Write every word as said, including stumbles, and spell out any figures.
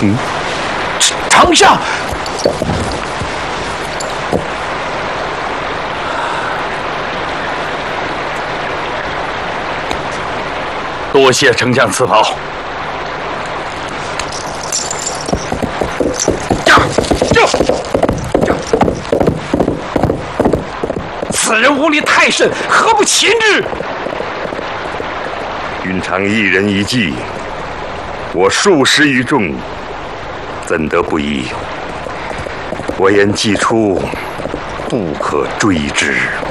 嗯，丞相，多谢丞相赐宝。此人无礼太甚，何不擒之？ 云长一人一计，我数十余众，怎得不依？我言既出，不可追之。